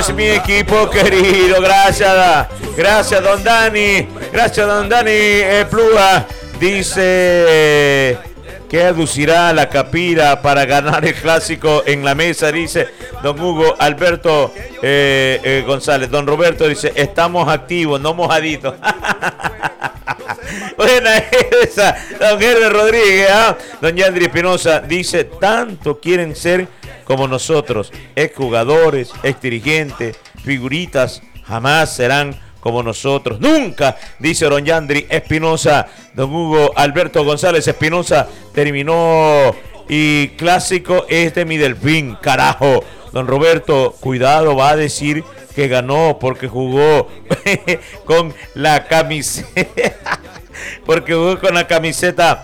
Mi equipo querido, gracias don Dani, Plúa, dice que aducirá la capira para ganar el clásico en la mesa, dice don Hugo Alberto González. Don Roberto dice, estamos activos, no mojaditos. Buena esa, don Herbert Rodríguez, don Yandri Espinosa dice, tanto quieren ser como nosotros, exjugadores, exdirigentes, figuritas, jamás serán como nosotros, nunca, dice don Yandri Espinosa. Don Hugo Alberto González Espinosa terminó y clásico es de mi Delfín, carajo. Don Roberto, cuidado, va a decir que ganó porque jugó con la camiseta. Porque jugó con la camiseta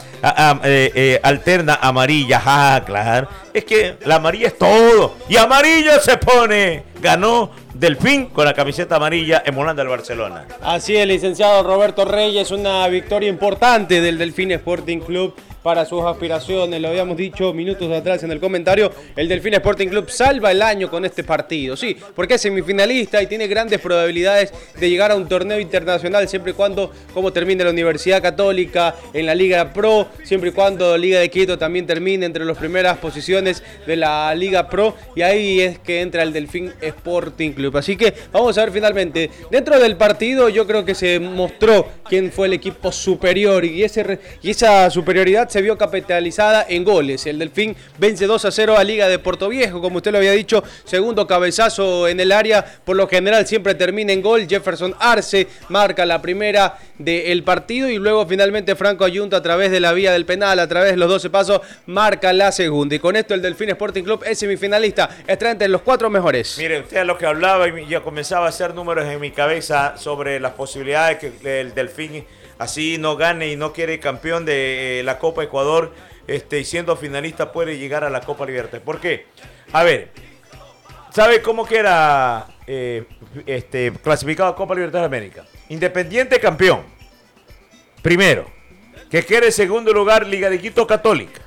alterna amarilla. Claro. Es que la amarilla es todo. Y amarillo se pone. Ganó Delfín con la camiseta amarilla emulando al Barcelona. Así es, licenciado Roberto Reyes. Una victoria importante del Delfín Sporting Club para sus aspiraciones. Lo habíamos dicho minutos atrás en el comentario. El Delfín Sporting Club salva el año con este partido. Sí, porque es semifinalista y tiene grandes probabilidades de llegar a un torneo internacional siempre y cuando, como termine la Universidad Católica en la Liga Pro, siempre y cuando Liga de Quito también termine entre las primeras posiciones de la Liga Pro, y ahí es que entra el Delfín Sporting Club. Así que vamos a ver finalmente. Dentro del partido yo creo que se mostró quién fue el equipo superior y esa superioridad se vio capitalizada en goles. El Delfín vence 2-0 a Liga de Portoviejo, como usted lo había dicho, segundo cabezazo en el área, por lo general siempre termina en gol. Jefferson Arce marca la primera del partido y luego finalmente Franco Ayunta a través de la vía del penal, a través de los 12 pasos, marca la segunda. Y con esto el Delfín Sporting Club es semifinalista, está entre los 4 mejores. Mire, usted a lo que hablaba y ya comenzaba a hacer números en mi cabeza sobre las posibilidades que el Delfín así no gane y no quiere campeón de la Copa Ecuador, y siendo finalista puede llegar a la Copa Libertadores. ¿Por qué? A ver, ¿sabe cómo queda clasificado a Copa Libertadores de América? Independiente campeón, primero, que quede segundo lugar Liga de Quito Católica,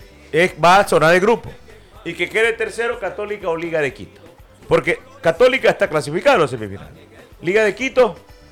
va a zona de grupo, y que quede tercero Católica o Liga de Quito, porque Católica está clasificado a los semifinales, Liga de Quito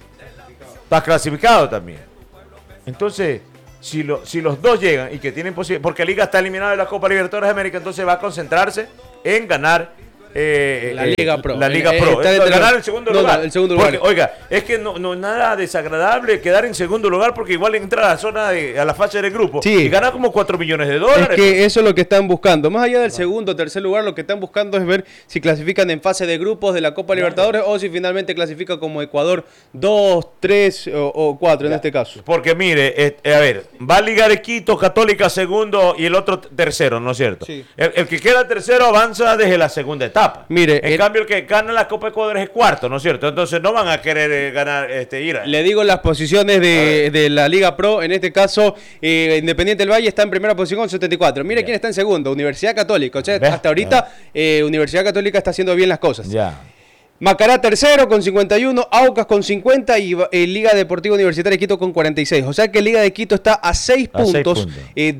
está clasificado también. Entonces, si los dos llegan y que tienen posibilidad, porque Liga está eliminada de la Copa Libertadores de América, entonces va a concentrarse en ganar la Liga Pro. La Liga Pro. Ganar el segundo lugar. El segundo lugar. Porque, oiga, es que no es nada desagradable quedar en segundo lugar porque igual entra a la zona a la fase del grupo. Sí. Y gana como $4 millones. Es que eso es lo que están buscando. Más allá del segundo o tercer lugar, lo que están buscando es ver si clasifican en fase de grupos de la Copa Libertadores o si finalmente clasifica como Ecuador 2, 3 o 4 en este caso. Porque mire, a ver, va a Liga de Quito, Católica segundo y el otro tercero, ¿no es cierto? Sí. El que queda tercero avanza desde la segunda etapa. Mire, en cambio el que gana la Copa Ecuador es cuarto, ¿no es cierto? Entonces no van a querer ganar ir. Le digo las posiciones de la Liga Pro. En este caso, Independiente del Valle está en primera posición con 74. Mire quién está en segundo, Universidad Católica. O sea, hasta ahorita Universidad Católica está haciendo bien las cosas. Ya. Macará tercero con 51, Aucas con 50 y Liga Deportiva Universitaria de Quito con 46. O sea que Liga de Quito está a 6 puntos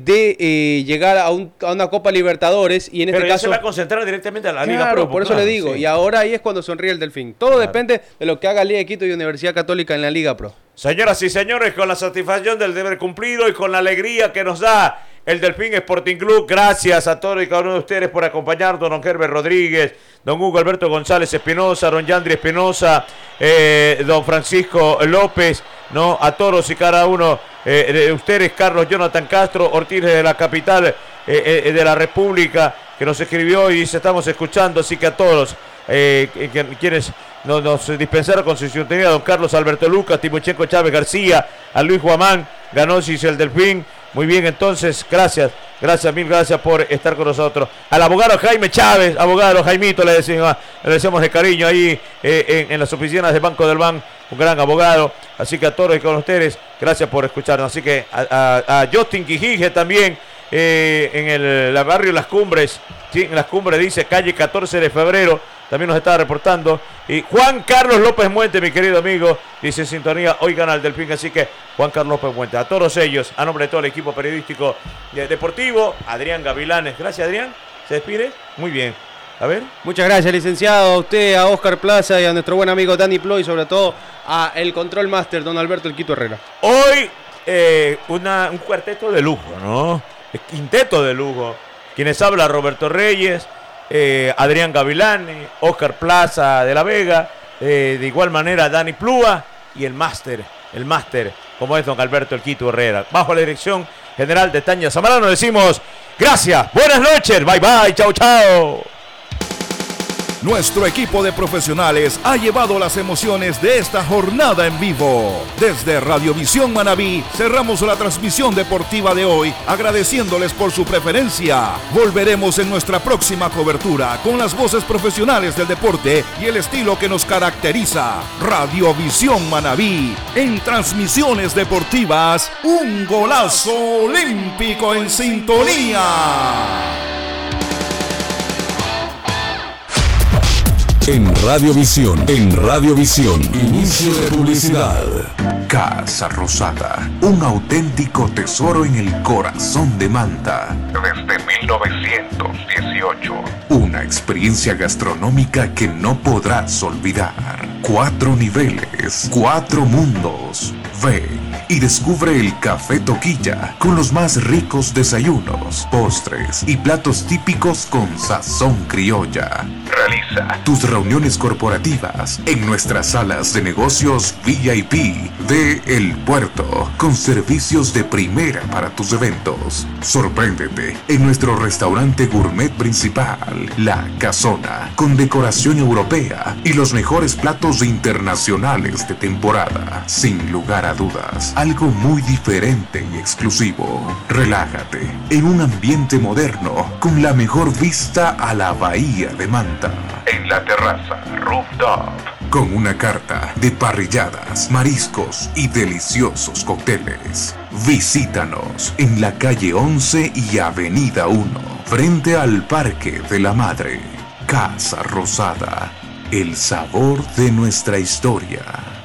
de llegar a una Copa Libertadores. Y en este caso se va a concentrar directamente a la Liga Pro. Por eso le digo. Sí. Y ahora ahí es cuando sonríe el Delfín. Todo depende de lo que haga Liga de Quito y Universidad Católica en la Liga Pro. Señoras y señores, con la satisfacción del deber cumplido y con la alegría que nos da el Delfín Sporting Club, gracias a todos y cada uno de ustedes por acompañarnos, don Herbert Rodríguez, don Hugo Alberto González Espinosa, don Yandri Espinosa, don Francisco López, ¿no? A todos y cada uno de ustedes, Carlos Jonathan Castro Ortiz de la capital de la República, que nos escribió y dice, estamos escuchando, así que a todos quienes nos dispensaron con su sintonía, don Carlos Alberto Lucas, Timochenko Chávez García, a Luis Guamán, Ganosis el Delfín. Muy bien, entonces, mil gracias por estar con nosotros. Al abogado Jaime Chávez, abogado Jaimito, le decimos de cariño ahí en las oficinas del Banco del Ban, un gran abogado. Así que a todos y con ustedes, gracias por escucharnos. Así que a Justin Quijije también, en el barrio Las Cumbres, sí, en Las Cumbres dice calle 14 de febrero, también nos está reportando. Y Juan Carlos López Muente, mi querido amigo, dice sintonía, hoy gana el Delfín, así que Juan Carlos López Muente, a todos ellos, a nombre de todo el equipo periodístico deportivo, Adrián Gavilanes, gracias Adrián, se despide, muy bien. A ver. Muchas gracias, licenciado, a usted, a Oscar Plaza y a nuestro buen amigo Dani Plo y sobre todo a el Control Master, don Alberto El Quito Herrera. Hoy un cuarteto de lujo, ¿no? Quinteto de lujo. Quienes habla Roberto Reyes, Adrián Gavilani, Oscar Plaza de la Vega, de igual manera Dani Plúa y el máster, como es don Alberto El Quito Herrera. Bajo la dirección general de Tania Zamorano decimos gracias, buenas noches, bye bye, chao chao. Nuestro equipo de profesionales ha llevado las emociones de esta jornada en vivo. Desde Radiovisión Manabí cerramos la transmisión deportiva de hoy agradeciéndoles por su preferencia. Volveremos en nuestra próxima cobertura con las voces profesionales del deporte y el estilo que nos caracteriza. Radiovisión Manabí, en transmisiones deportivas, un golazo olímpico en sintonía. En Radiovisión, inicio de publicidad. Casa Rosada, un auténtico tesoro en el corazón de Manta. Desde 1918. Una experiencia gastronómica que no podrás olvidar. 4 niveles, 4 mundos. Ven y descubre el Café Toquilla con los más ricos desayunos, postres y platos típicos con sazón criolla. Realiza tus reuniones corporativas en nuestras salas de negocios VIP de El Puerto, con servicios de primera para tus eventos. Sorpréndete en nuestro restaurante gourmet principal, La Casona, con decoración europea y los mejores platos internacionales de temporada. Sin lugar a dudas, algo muy diferente y exclusivo. Relájate en un ambiente moderno con la mejor vista a la bahía de Manta. En la terraza Rooftop, con una carta de parrilladas, mariscos y deliciosos cócteles. Visítanos en la calle 11 y avenida 1, frente al Parque de la Madre. Casa Rosada, el sabor de nuestra historia.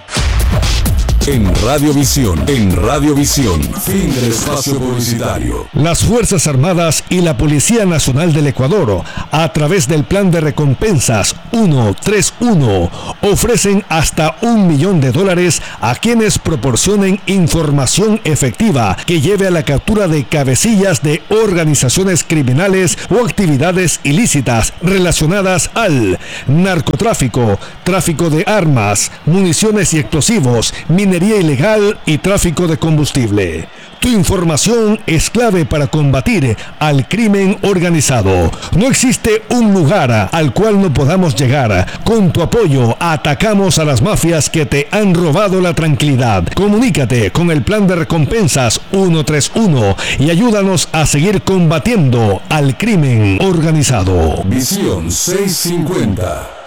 En Radiovisión, fin del espacio publicitario. Las Fuerzas Armadas y la Policía Nacional del Ecuador, a través del Plan de Recompensas 131, ofrecen hasta $1 millón a quienes proporcionen información efectiva que lleve a la captura de cabecillas de organizaciones criminales o actividades ilícitas relacionadas al narcotráfico, tráfico de armas, municiones y explosivos, minería ilegal y tráfico de combustible. Tu información es clave para combatir al crimen organizado. No existe un lugar al cual no podamos llegar. Con tu apoyo atacamos a las mafias que te han robado la tranquilidad. Comunícate con el Plan de Recompensas 131 y ayúdanos a seguir combatiendo al crimen organizado. Visión 650.